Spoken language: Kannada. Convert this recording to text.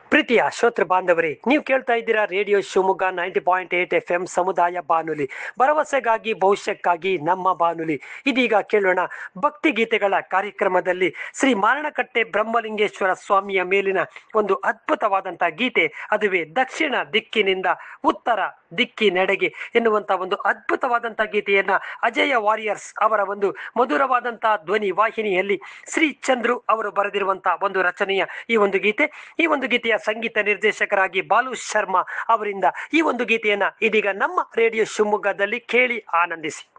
ಪ್ರೀತಿಯ ಶ್ರೋತೃ ಬಾಂಧವರೇ, ನೀವು ಕೇಳ್ತಾ ಇದ್ದೀರಾ ರೇಡಿಯೋ ಶಿವಮೊಗ್ಗ 90.8 FM ಸಮುದಾಯ ಬಾನುಲಿ, ಭರವಸೆಗಾಗಿ ಭವಿಷ್ಯಕ್ಕಾಗಿ ನಮ್ಮ ಬಾನುಲಿ. ಇದೀಗ ಕೇಳೋಣ ಭಕ್ತಿ ಗೀತೆಗಳ ಕಾರ್ಯಕ್ರಮದಲ್ಲಿ ಶ್ರೀ ಮಾರಣಕಟ್ಟೆ ಬ್ರಹ್ಮಲಿಂಗೇಶ್ವರ ಸ್ವಾಮಿಯ ಮೇಲಿನ ಒಂದು ಅದ್ಭುತವಾದಂತಹ ಗೀತೆ, ಅದುವೇ ದಕ್ಷಿಣ ದಿಕ್ಕಿನಿಂದ ಉತ್ತರ ದಿಕ್ಕಿನೆಡೆಗೆ ಎನ್ನುವಂತಹ ಒಂದು ಅದ್ಭುತವಾದಂತಹ ಗೀತೆಯನ್ನ ಅಜಯ ವಾರಿಯರ್ಸ್ ಅವರ ಒಂದು ಮಧುರವಾದಂತಹ ಧ್ವನಿ ವಾಹಿನಿಯಲ್ಲಿ ಶ್ರೀ ಚಂದ್ರು ಅವರು ಬರೆದಿರುವಂತಹ ಒಂದು ರಚನೆಯ ಈ ಒಂದು ಗೀತೆಯ ಸಂಗೀತ ನಿರ್ದೇಶಕರಾಗಿ ಬಾಲು ಶರ್ಮಾ ಅವರಿಂದ ಈ ಒಂದು ಗೀತೆಯನ್ನ ಇದೀಗ ನಮ್ಮ ರೇಡಿಯೋ ಶಿವಮೊಗ್ಗದಲ್ಲಿ ಕೇಳಿ ಆನಂದಿಸಿ.